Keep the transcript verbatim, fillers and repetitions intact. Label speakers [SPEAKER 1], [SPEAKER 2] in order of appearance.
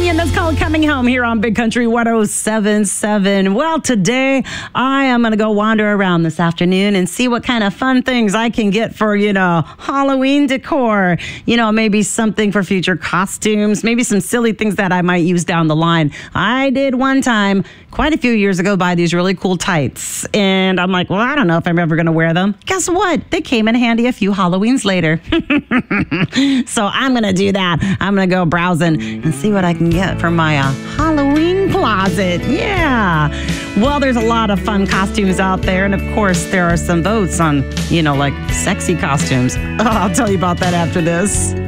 [SPEAKER 1] Reunion. That's called Coming Home here on Big Country one oh seven point seven. Well, today I am going to go wander around this afternoon and see what kind of fun things I can get for, you know, Halloween decor. You know, maybe something for future costumes, maybe some silly things that I might use down the line. I did one time, quite a few years ago, buy these really cool tights. And I'm like, well, I don't know if I'm ever going to wear them. Guess what? They came in handy a few Halloweens later. So I'm going to do that. I'm going to go browsing and see what I can get for my uh, Halloween closet. Yeah. Well, there's a lot of fun costumes out there. And of course, there are some votes on, you know, like sexy costumes. Oh, I'll tell you about that after this.